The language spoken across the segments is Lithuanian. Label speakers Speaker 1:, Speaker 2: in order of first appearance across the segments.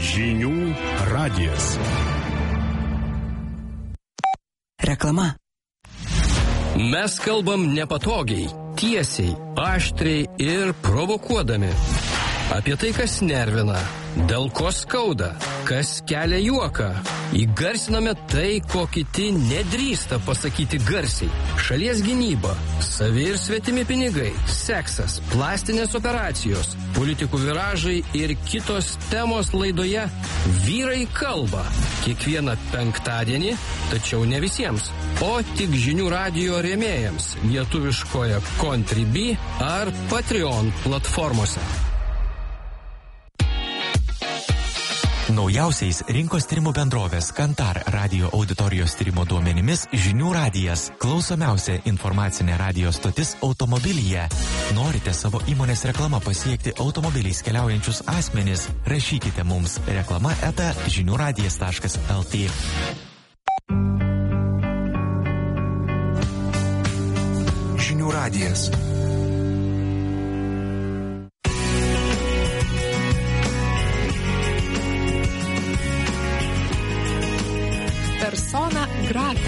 Speaker 1: Žinių radijas.
Speaker 2: Reklama.
Speaker 3: Mes kalbam nepatogiai, tiesiai, aštriai ir provokuodami. Apie tai, kas nervina, dėl ko skauda, kas kelia juoką. Įgarsiname tai, ko kiti nedrįsta pasakyti garsiai. Šalies gynyba, savi ir svetimi pinigai, seksas, plastinės operacijos, politikų viražai ir kitos temos laidoje Vyrai kalba. Kiekvieną penktadienį, tačiau ne visiems, o tik Žinių radijo rėmėjams lietuviškoje Contribui ar Patreon platformose.
Speaker 4: Naujausiais rinkos tyrimų bendrovės Kantar radio auditorijos tyrimo duomenimis Žinių radijas – klausomiausia informacinė radio stotis automobilyje. Norite savo įmonės reklamą pasiekti automobiliais keliaujančius asmenis? Rašykite mums reklama@žiniuradijas.lt.
Speaker 5: Žinių radijas.
Speaker 6: Persona grata.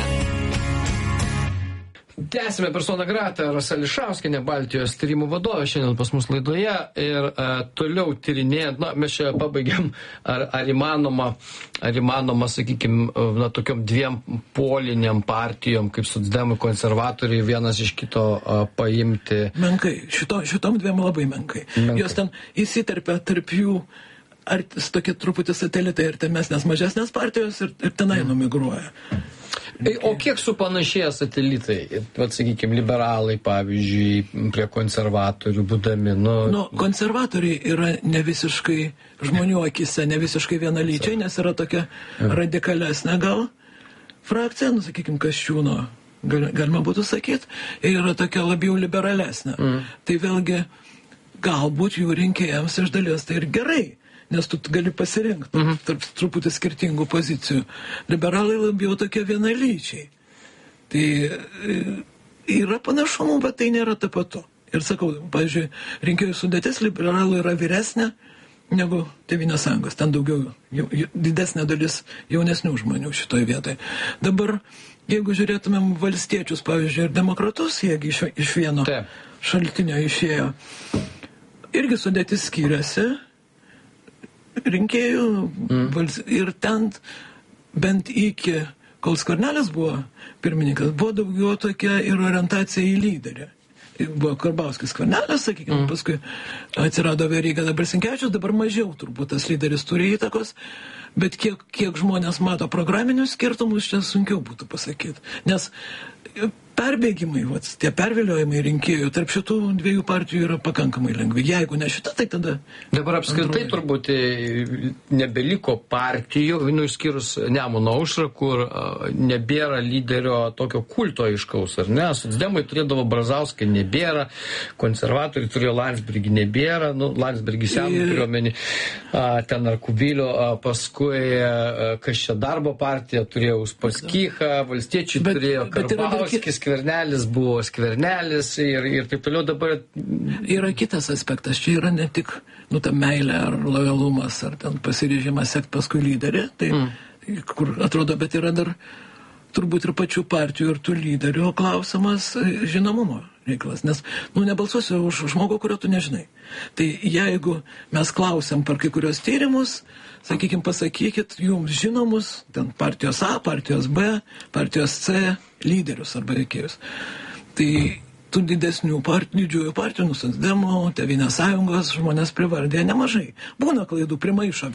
Speaker 3: Tęsime Persona grata. Rasa Ališauskienė, Baltijos tyrimų vadovė, šiandien pas mus laidoje ir toliau tyrinėjant, mes čia pabaigiam, ar įmanoma, sakykime, tokiom dviem poliniam partijom, kaip socdemai, konservatoriai, vienas iš kito paimti.
Speaker 7: Menkai, šitom dviem labai menkai. Jos ten įsiterpia tarp jų ar tokie truputį satelitai ir temesnės mažesnės partijos ir tenai numigruoja.
Speaker 3: O kiek supanašėja satelitai, sakykime, liberalai, pavyzdžiui, prie konservatorių būdami?
Speaker 7: Konservatoriai yra ne visiškai žmonių akise, ne visiškai vienalyčiai, nes yra tokia radikalesnė gal frakcija, sakykime, Kasčiūno, galima būtų sakyti, ir yra tokia labiau liberalesnė. Tai vėlgi, galbūt jų rinkėjams iš dalies tai ir gerai, nes tu gali pasirinkti tarp truputį skirtingų pozicijų. Liberalai labiau tokie vienalyčiai. Tai yra panašumų, bet tai nėra tapatu. Ir sakau, pavyzdžiui, rinkėjų sudėtis liberalų yra vyresnė negu Tėvynės sąjungos. Ten daugiau, didesnė dalis jaunesnių žmonių šitoje vietoje. Dabar, jeigu žiūrėtumėm valstiečius, pavyzdžiui, ir demokratus, jeigu iš vieno šaltinio išėjo, irgi sudėtis skiriasi rinkėjų ir ten bent iki, kol Skvernelis buvo pirmininkas, buvo daugiau tokia ir orientacija į lyderį. Buvo Karbauskis, Skvernelis, sakykime, paskui atsirado Veryga, dabar Sinkevičius, dabar mažiau turbūt tas lyderis turi įtakos, bet kiek žmonės mato programinius skirtumus, čia sunkiau būtų pasakyti. Nes perbėgimai, tie perviliojimai rinkėjų tarp šitų dviejų partijų yra pakankamai lengvi. Jeigu ne šita, tai tada...
Speaker 3: Dabar apskritai turbūt nebeliko partijų, išskyrus Nemuno aušrą, kur nebėra lyderio tokio kulto aiškaus, ar ne? Socdemai turėdavo Brazauską, nebėra, konservatoriai turėjo Landsbergį, nebėra, Landsbergį senų turiuomenį, ten ar Kubilio, paskui kas čia Darbo partija turėjo Uspaskichą, valstiečiai turėjo Karbauskis, Skvernelis buvo Skvernelis ir taip toliau dabar.
Speaker 7: Yra kitas aspektas, čia yra ne tik ta meilė ar lojalumas, ar ten pasiryžimas sekti paskui lyderį, tai kur atrodo, bet yra dar turbūt ir pačių partijų ir tų lyderių klausimas žinomumo reikalas, nes nebalsuosiu už žmogų, kurio tu nežinai. Tai jeigu mes klausiam per kai kurios tyrimus, sakykime, pasakykit jums žinomus, ten partijos A, partijos B, partijos C lyderius arba veikėjus. Tai tų didesnių didžiųjų partijų, Socdemų, Tėvynės sąjungos žmonės privardė nemažai. Būna klaidų, primaišo.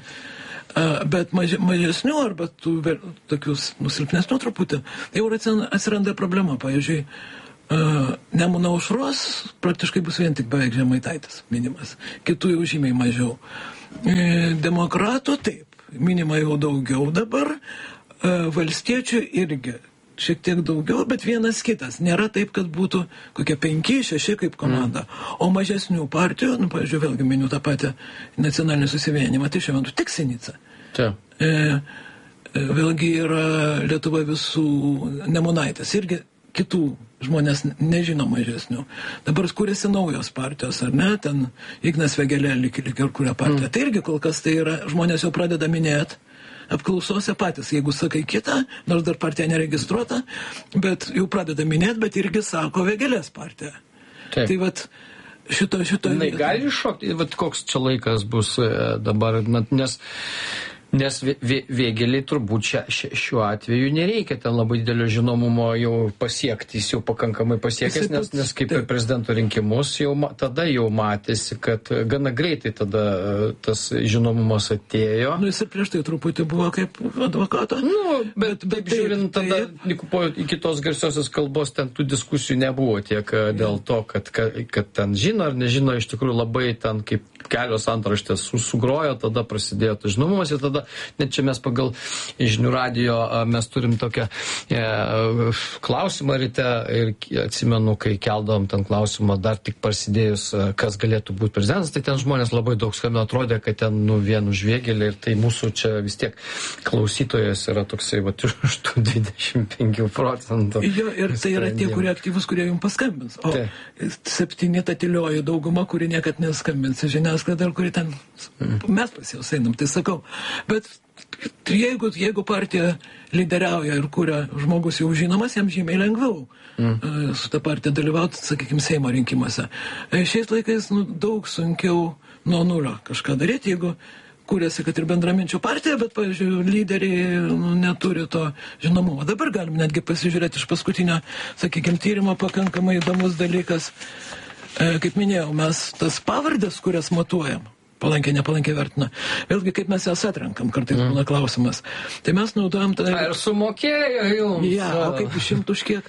Speaker 7: Bet mažesnių arba tų tokius silpnesnių truputį, tai jau atsiranda problema. Pavyzdžiui, Nemuno aušros praktiškai bus vien tik beveik Žemaitaitis minimas. Kitų jau žymiai mažiau. Demokratų taip, minima jau daugiau dabar, valstiečių irgi šiek tiek daugiau, bet vienas kitas. Nėra taip, kad būtų kokie 5-6 kaip komanda. O mažesnių partijų, pavyzdžiui, vėlgi miniu tą patį nacionalinį susivienimą, tai šiuo metu tik Sinica. Vėlgi yra Lietuva visų Nemunaitis. Irgi kitų žmonės nežino mažesnių. Dabar kuriasi naujos partijos, ar ne? Ten Ignas Vėgėlė lyg ir kuria partiją. Tai irgi kol kas tai yra, žmonės jau pradeda minėti apklausose patys. Jeigu sakai kitą, nors dar partija neregistruota, bet jau pradeda minėti, bet irgi sako Vėgėlės partija.
Speaker 3: Taip.
Speaker 7: Tai vat šito...
Speaker 3: Gali iššokti, vat koks čia laikas bus dabar, nes Vėgėlei turbūt šiuo atveju nereikia ten labai didelio žinomumo jau pasiekti, jis jau pakankamai pasiekęs, nes kaip ir prezidento rinkimus tada jau matėsi, kad gana greitai tada tas žinomumas atėjo.
Speaker 7: Jis ir prieš tai truputį buvo kaip advokato.
Speaker 3: Bet žiūrint tada iki tos garsiosios kalbos ten tų diskusijų nebuvo tiek dėl to, kad ten žino ar nežino, iš tikrųjų labai ten kaip kelios antraštės sugrojo, tada prasidėjo tas žinomumas ir tada net čia mes pagal Žinių radijo mes turim tokią klausimą ryte ir atsimenu, kai keldavom ten klausimą dar tik prasidėjus, kas galėtų būti prezidentas, tai ten žmonės labai daug skambino, atrodė, kad ten vien už Vėgėlę ir tai mūsų čia vis tiek klausytojas yra toksai iš tų 25%.
Speaker 7: Jo, ir tai yra tie, kurie aktyvus, kurie jums paskambins. O 7 ta tylioji dauguma, kuri niekad neskambins žiniasklaida, kuri ten mes pas juos einam, tai sakau. Bet jeigu partija lyderiauja ir kuria žmogus jau žinomas, jam žymiai lengviau su ta partija dalyvauti, sakykime, Seimo rinkimuose. Šiais laikais daug sunkiau nuo nulio kažką daryti, jeigu kūrėsi, kad ir bendraminčių partija, bet, pavyzdžiui, lyderiai neturi to žinomumo. Dabar galim netgi pasižiūrėti iš paskutinio, sakykime, tyrimo pakankamai įdomus dalykas. Kaip minėjau, mes tas pavardės, kurias matuojam, palankiai, nepalankiai vertina. Vėlgi, kaip mes jas atrenkam, kartais būna klausimas. Tai mes naudojam...
Speaker 3: Ar sumokėjo jums?
Speaker 7: Ja, o kaip išimtų už kiek?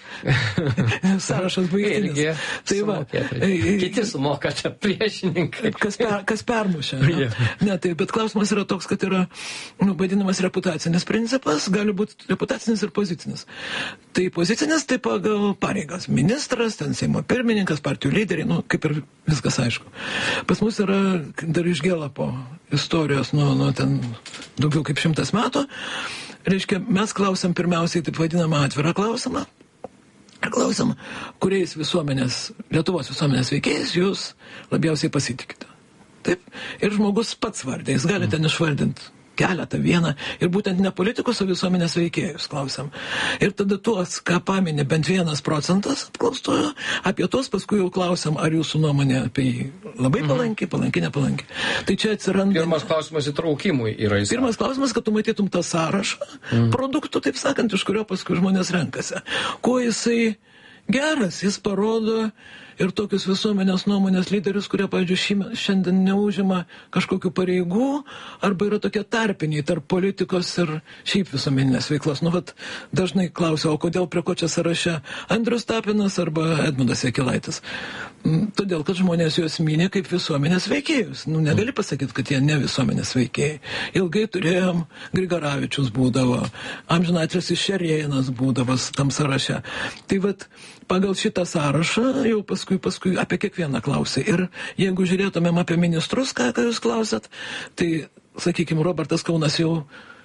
Speaker 7: Sąrašas baigtinis. Tai va.
Speaker 3: Kiti sumoka, čia priešininkai.
Speaker 7: Kas permušė. Ne, tai, bet klausimas yra toks, kad yra vadinamas reputacinis principas, gali būti reputacinis ir pozicinis. Tai pozicinis, tai pagal pareigas. Ministras, ten Seimo pirmininkas, partijų lyderiai, kaip ir viskas aišku. Pas mus yra dar iš Gelapo istorijos nuo ten daugiau kaip 100 metų. Reiškia, mes klausiam pirmiausiai taip vadinamą atvirą klausimą. Ir klausiam, kuriais Lietuvos visuomenės veikėjais jūs labiausiai pasitikite. Taip. Ir žmogus pats vardė, jis gali ten išvardinti keletą, vieną, ir būtent ne politikus, o visuomenės veikėjus klausiam. Ir tada tuos, ką paminė bent 1% apklaustojo, apie tuos paskui jau klausiam, ar jūsų nuomonė apie jį labai palanki, nepalanki. Tai čia atsiranda...
Speaker 3: Pirmas klausimas įtraukimui yra.
Speaker 7: Pirmas klausimas, kad tu matytum tą sąrašą produktų, taip sakant, iš kurio paskui žmonės renkasi. Kuo jisai geras, jis parodo ir tokius visuomenės nuomonės lyderius, kurie, pavyzdžiui, šiandien neužima kažkokių pareigų, arba yra tokie tarpiniai tarp politikos ir šiaip visuomeninės veiklos. Dažnai klausia, o kodėl prie ko čia sąraše Andrius Tapinas arba Edmundas Jakilaitis? Todėl, kad žmonės juos minė kaip visuomenės veikėjus. Negali pasakyti, kad jie ne visuomenės veikėjai. Ilgai turėjom, Grigaravičius būdavo, amžinatilsis Šerėjinas būdavo tam sąraše. Tai pagal šitą sąrašą jau paskui apie kiekvieną klausė. Ir jeigu žiūrėtumėm apie ministrus, ką jūs klausėt, tai, sakykime, Robertas Kaunas jau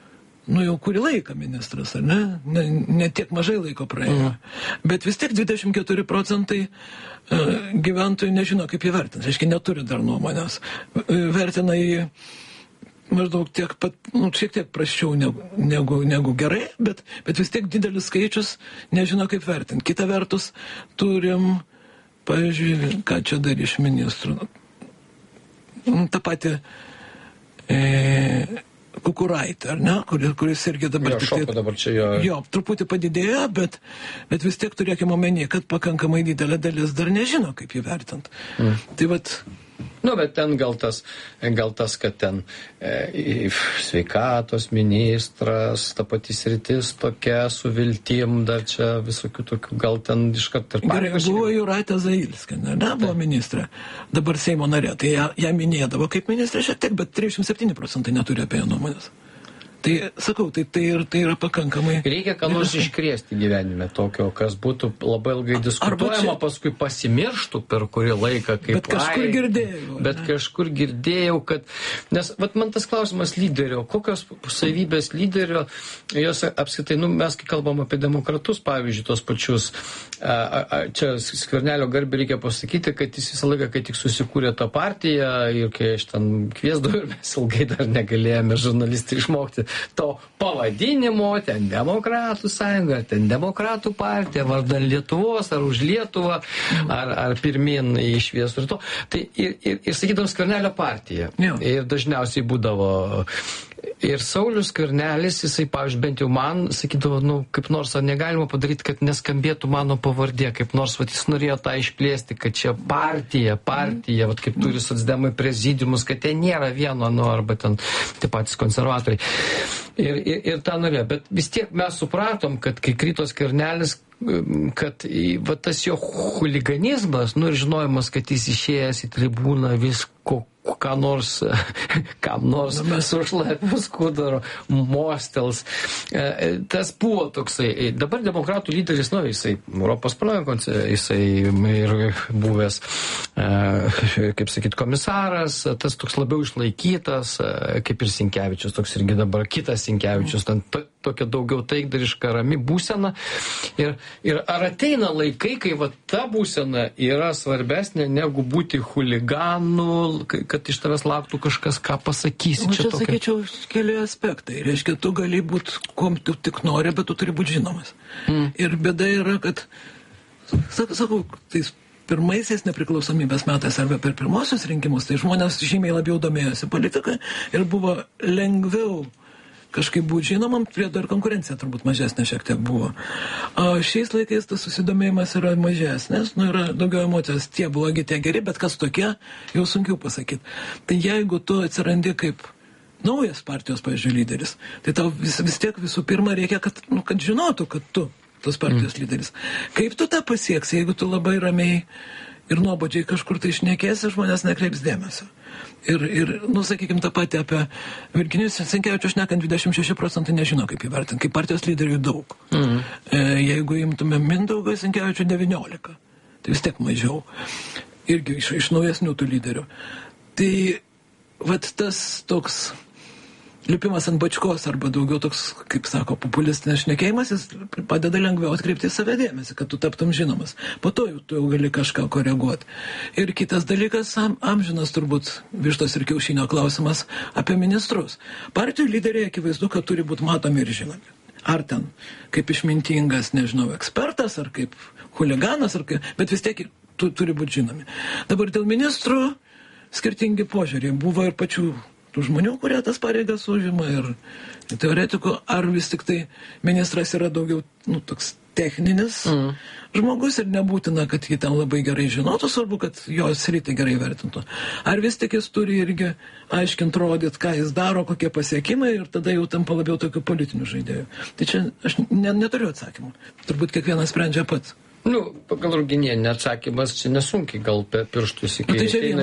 Speaker 7: kurį laiką ministras, ar ne? Ne tiek mažai laiko praėjo. Bet vis tiek 24% gyventojų nežino, kaip jį vertinti. Reiškia, neturi dar nuomonės. Vertina jį maždaug tiek pat, šiek tiek prasčiau negu gerai, bet vis tiek didelis skaičius nežino, kaip vertinti. Kita vertus, turim, pavyzdžiui, ką čia dar iš ministrų. Ta pati Kukuraitė, ar ne? Kuris irgi dabar...
Speaker 3: dabar čia
Speaker 7: jo, truputį padidėjo, bet vis tiek turėkime omeny, kad pakankamai didelė dalis dar nežino, kaip jį vertinti. Tai
Speaker 3: bet ten gal tas, kad ten sveikatos ministras, ta pati sritis tokia su viltim, dar čia visokių tokių, gal ten iškart ir pareigos.
Speaker 7: Buvo Jūratė Zailskė, ne, buvo ministrė, dabar Seimo narė, tai ją minėdavo kaip ministrė šiek tiek, bet 37% neturi apie ją nuomonės. Tai, sakau, tai yra pakankamai...
Speaker 3: Reikia ką nors iškrėsti gyvenime tokio, kas būtų labai ilgai diskutuojama, paskui pasimirštų per kurį laiką.
Speaker 7: Bet kažkur girdėjau.
Speaker 3: Bet kažkur girdėjau, kad... Nes man tas klausimas lyderio, kokios savybės lyderio, jos apskritai, mes kai kalbam apie demokratus, pavyzdžiui, tos pačius, čia Skvernelio garbę reikia pasakyti, kad jis visą laiką, kai tik susikūrė tą partiją ir kai aš ten kviesdavau ir mes ilgai dar negalėjome žurnalistai išmokti to pavadinimo, ten Demokratų sąjunga, ten Demokratų partija, vardan Lietuvos, ar už Lietuvą, ar pirmin į šviesų ir to. Tai ir sakydavom Skvernelio partija. Ir dažniausiai būdavo... Ir Saulius Skvernelis, jisai, pavyzdžiui, bent jau man, sakydavo, kaip nors, ar negalima padaryti, kad neskambėtų mano pavardė, kaip nors, jis norėjo tą išplėsti, kad čia partija, kaip turi socdemai prezidiumus, kad ten nėra vieno, arba ten tie patys konservatoriai. Ir tą norėjo. Bet vis tiek mes supratom, kad kai krito Skvernelis, kad tas jo chuliganizmas, ir žinojimas, kad jis išėjęs į tribūną visko, kam nors sušlapė skudaro, mostels. Tas buvo toksai. Dabar demokratų lyderis, jisai Europos parlamento, jisai ir buvęs, kaip sakyt, komisaras, tas toks labiau išlaikytas, kaip ir Sinkevičius, toks irgi dabar kitas Sinkevičius, ten tokia daugiau taikdariška rami būsena. Ir ar ateina laikai, kai ta būsena yra svarbesnė negu būti chuliganu, kad iš tavęs lauktų kažkas, ką pasakysi.
Speaker 7: Čia sakyčiau, keli aspektai. Reiškia, tu gali būti, kuom tu tik nori, bet tu turi būti žinomas. Ir bėda yra, kad, sakau, tais pirmaisiais nepriklausomybės metais arba per pirmosius rinkimus, tai žmonės žymiai labiau domėjosi politiką ir buvo lengviau kažkaip būti žinomam, prie dar konkurencija turbūt mažesnė šiek tiek buvo. Šiais laikais tas susidomėjimas yra mažesnės, yra daugiau emocijos, tie blogi, tie geri, bet kas tokie, jau sunkiau pasakyti. Tai jeigu tu atsirandi kaip naujas partijos, pavyzdžiui, lyderis, tai tau vis tiek visų pirma reikia, kad žinotų, kad tu tos partijos lyderis. Kaip tu tą pasieksi, jeigu tu labai ramiai ir nuobodžiai kažkur tai šnekėsi, žmonės nekreips dėmesio. Ir sakykime, tą patį apie Virginijus Sinkevičius šnekant, 26% nežino, kaip įvertinti, kaip partijos lyderių daug. Jeigu imtume Mindaugą Sinkevičių 19, tai vis tiek mažiau. Irgi iš naujesnių tų lyderių. Tai tas toks lipimas ant bačkos arba daugiau toks, kaip sako, populistinis šnekėjimas, jis padeda lengviau atkreipti į save dėmesį, kad tu taptum žinomas. Po to tu jau gali kažką koreguoti. Ir kitas dalykas, amžinas turbūt vištos ir kiaušinio klausimas apie ministrus. Partijų lyderiai akivaizdu, kad turi būti matomi ir žinomi. Ar ten kaip išmintingas, nežinau, ekspertas, ar kaip huliganas, bet vis tiek turi būti žinomi. Dabar dėl ministrų skirtingi požiūriai. Buvo ir pačių tų žmonių, kurie tas pareigas užima, ir teoretikų, ar vis tik tai ministras yra daugiau toks techninis žmogus ir nebūtina, kad jį ten labai gerai žinotų, svarbu, kad jo sritį gerai vertintų. Ar vis tik jis turi irgi aiškint, rodyti, ką jis daro, kokie pasiekimai, ir tada jau tampa labiau tokių politinių žaidėjų. Tai čia aš neturiu atsakymų. Turbūt kiekvienas sprendžia pats.
Speaker 3: Pagal Ruginienę atsakymas čia nesunkiai gal pirštus iki.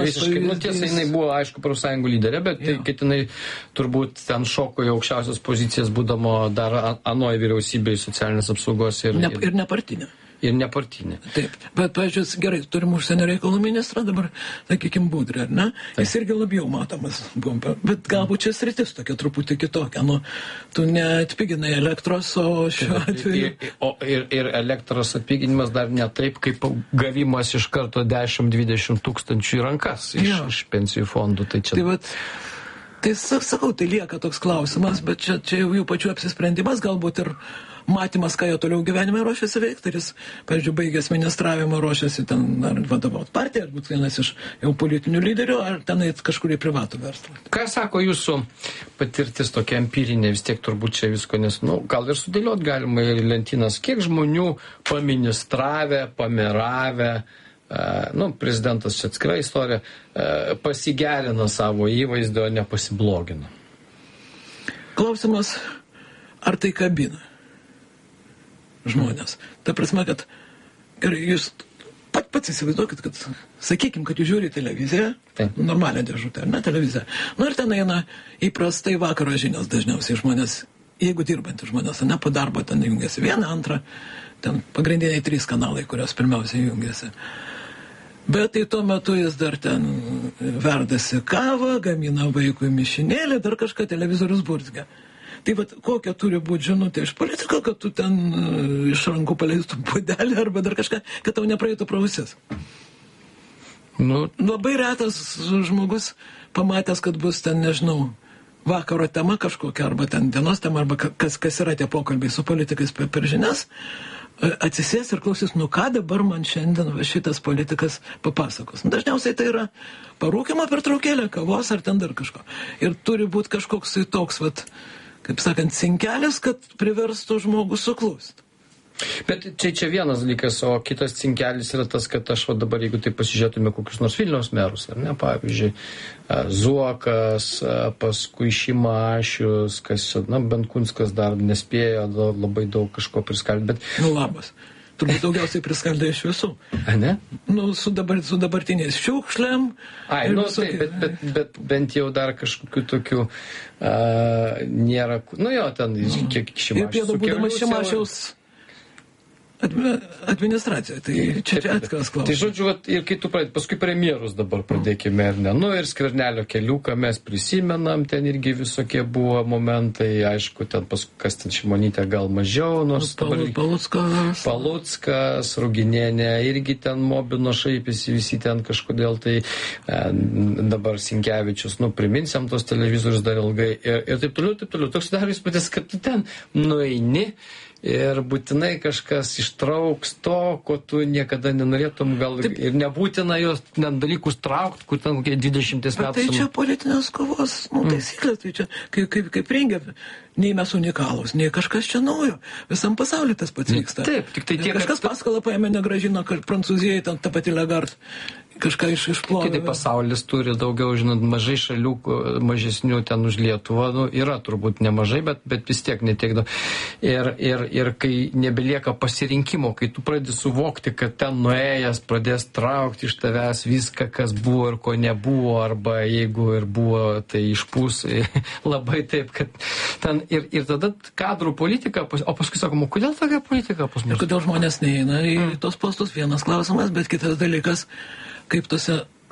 Speaker 3: Tiesa, jinai buvo, aišku, profsąjungų lyderė, bet kad jinai turbūt ten šoko į aukščiausias pozicijas, būdama dar anoje vyriausybėje socialinės apsaugos ir
Speaker 7: nepartinė.
Speaker 3: Ir nepartinė.
Speaker 7: Taip, bet, pavyzdžiui, gerai, turim užsienio reikalų ministrą, dabar, sakykim, Budrį, ar ne? Jis irgi labiau matomas buvo, bet galbūt čia sritis tokia truputį kitokia, tu neatpiginai elektros, o šiuo atveju...
Speaker 3: Ir elektros atpiginimas dar ne taip, kaip gavimas iš karto 10-20 tūkstančių į rankas iš pensijų fondų, tai čia...
Speaker 7: Tai sakau, tai lieka toks klausimas, bet čia jau jų pačių apsisprendimas, galbūt ir matymas, ką jie toliau gyvenime ruošiasi veikti, ir jis, pavyzdžiui, baigęs ministravimą, ruošiasi ten ar vadovauti partiją, ar būti vienas iš jau politinių lyderių, ar ten eit kažkur į privatų verslą.
Speaker 3: Ką sako jūsų patirtis tokia empirinė, vis tiek turbūt čia visko, nes, gal ir sudėliot galima į lentynas, kiek žmonių paministravę, pameravę, prezidentas čia atskira istorija, pasigerina savo įvaizdį, o nepasiblogina.
Speaker 7: Klausimas, ar tai kabina žmonės? Ta prasme, kad gerai, jūs Pats įsivaizduokit, kad, sakykim, kad jūs žiūri televiziją, normalią dėžutę, ar ne, televiziją. Ir ten eina įprastai vakaro žinios dažniausiai žmonės, jeigu dirbantys žmonės, ne, po darbo ten jungiasi 1, 2, ten pagrindiniai 3 kanalai, kurios pirmiausiai jungiasi. Bet tai tuo metu jis dar ten verdasi kavą, gamina vaikui mišinėlį, dar kažką televizorius burzgia. Tai vat, kokia turi būti žinutė iš politiko, kad tu ten iš rankų paleistum puodelį arba dar kažką, kad tau nepraeitų pro ausis. Labai retas žmogus pamatęs, kad bus ten, nežinau, vakaro tema kažkokia, arba ten dienos tema, arba kas yra tie pokalbiai su politikais per žinias, atsisės ir klausys, ką dabar man šiandien šitas politikas papasakos. Dažniausiai tai yra parūkimo pertraukėlė, kavos ar ten dar kažko. Ir turi būti kažkoks toks, kaip sakant, cinkelis, kad priverstų žmogų suklūsti.
Speaker 3: Bet čia vienas dalykas, o kitas cinkelis yra tas, kad aš dabar, jeigu tai pasižiūrėtume kokius nors Vilniaus merus, ar ne, pavyzdžiui, Zuokas, paskui Šimašius, Benkunskas dar nespėjo labai daug kažko priskaldyti, bet...
Speaker 7: Labas. Turbūt daugiausiai priskaldė iš visų.
Speaker 3: A, ne?
Speaker 7: Su dabartiniais šiukšlėm.
Speaker 3: Bet bent jau dar kažkokių tokių nėra... ten kiek Šimašius.
Speaker 7: Ir pėdų būdamas Šimašiaus administracija, tai čia atskiras klausimas.
Speaker 3: Tai žodžiu, ir kai tu pradėt, paskui premjerus dabar pradėkime, ar ne? Ir Skvernelio keliuką mes prisimenam, ten irgi visokie buvo momentai, aišku, ten kas ten Šimonytė gal mažiau, nors... Paluckas, Ruginienė, irgi ten mobino šaipėsi, visi ten kažkodėl tai dabar Sinkevičius, priminsiam tos televizorius dar ilgai ir taip toliau. Toks dar įspūdis, kad tu ten nueini ir būtinai kažkas ištrauks to, ko tu niekada nenorėtum, gal ir nebūtina jos dalykus traukti, kur ten 20 metų.
Speaker 7: Bet tai čia politinės kovos taisyklė, tai čia kaip rengia, nei mes unikalūs, nei kažkas čia naujo. Visam pasauliu tas pats vyksta.
Speaker 3: Taip, tik tai
Speaker 7: kažkas paskolą paėmė, negrąžino, kad Prancūzijai ten ta pati Lagarde kažką išplovė.
Speaker 3: Kitai pasaulis turi daugiau, mažai šalių, mažesnių ten už Lietuvą, yra turbūt nemažai, bet vis tiek netiek daug. Ir kai nebelieka pasirinkimo, kai tu pradedi suvokti, kad ten nuėjęs pradės traukti iš tavęs viską, kas buvo ir ko nebuvo, arba jeigu ir buvo, tai išpūs labai taip, kad ten ir tada kadrų politika, o paskui sakoma, kodėl tokia politika pas mus?
Speaker 7: Ir kodėl žmonės neina į tos postus, vienas klausimas, bet kitas dalykas, kaip tose,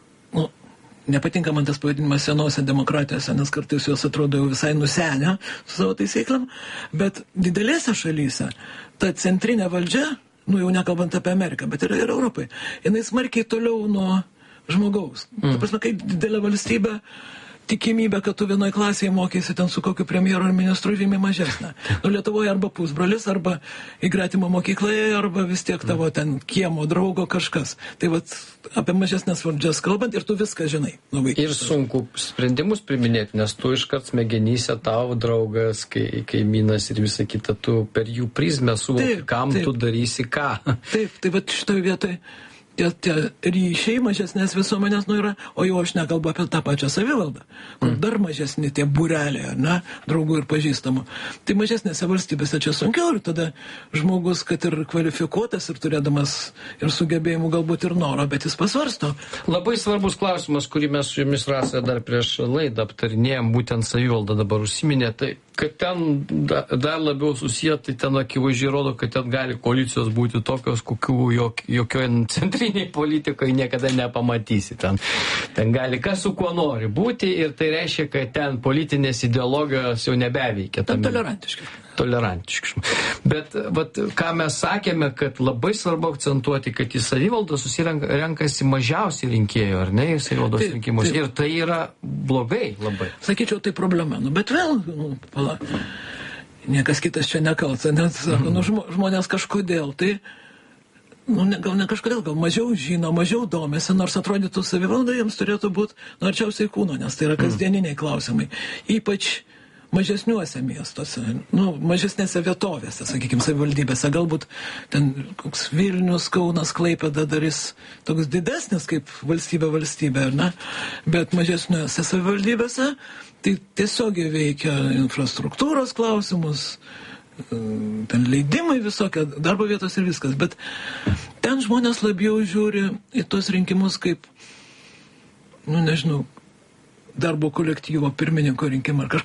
Speaker 7: nepatinka man tas pavadinimas senose demokratijose, nes kartais jos atrodo jau visai nusenę su savo taisyklėm, bet didelėse šalyse ta centrinė valdžia, jau nekalbant apie Ameriką, bet ir Europai, jinai smarkiai toliau nuo žmogaus. Ta prasme, kaip didelė valstybė, tikimybė, kad tu vienoj klasėje mokysi ten su kokiu premjeru ar ministru žymiai mažesnė. Lietuvoje arba pusbrolis, arba į gretimą mokykloje, arba vis tiek tavo ten kiemo draugo kažkas. Tai apie mažesnės valdžias kalbant ir tu viską žinai.
Speaker 3: Ir sunku sprendimus priminėti, nes tu iškart smegenyse tavo draugas, kaimynas ir visa kita, tu per jų prizmę suvoki, kam tu darysi ką.
Speaker 7: Taip, tai šitoje vietoje tie ryšiai mažesnės visuomenės yra, o jau aš nekalbu apie tą pačią savivaldą, kur dar mažesni tie būreliai, ne, draugų ir pažįstamų. Tai mažesnėse valstybėse čia sunkiau ir tada žmogus, kad ir kvalifikuotas ir turėdamas ir sugebėjimų galbūt ir noro, bet jis pasvarsto.
Speaker 3: Labai svarbus klausimas, kurį mes su jumis, Rasa, dar prieš laidą aptarinėjom, būtent savivaldą dabar užsiminė, tai kad ten dar labiau susiję, tai ten akivaizdžiai rodo, kad ten gali koalicijos būti tokios, kokių jokioje centriniai politikai niekada nepamatysi. Ten gali kas su kuo nori būti ir tai reiškia, kad ten politinės ideologijos jau nebeveikia. Tolerantiški. Bet ką mes sakėme, kad labai svarbu akcentuoti, kad į savivaldą susirenkasi mažiausiai rinkėjų, ar ne, į savivaldos rinkimus. Ir tai yra blogai labai.
Speaker 7: Sakyčiau, tai problema. Bet vėl, niekas kitas čia nekalta, nes žmonės kažkodėl, tai gal ne kažkodėl, gal mažiau žino, mažiau domisi, nors atrodytų savivalda jiems turėtų būti arčiausiai kūno, nes tai yra kasdieniniai klausimai. Ypač mažesniuose miestuose, mažesnėse vietovėse, sakykime, savivaldybėse, galbūt ten koks Vilnius, Kaunas, Klaipėda darys toks didesnis kaip valstybė, ar ne? Bet mažesniuose savivaldybėse tai tiesiogiai veikia infrastruktūros klausimus, ten leidimai visokie, darbo vietos ir viskas, bet ten žmonės labiau žiūri į tos rinkimus kaip, nežinau, darbo kolektyvo pirmininko rinkimą ar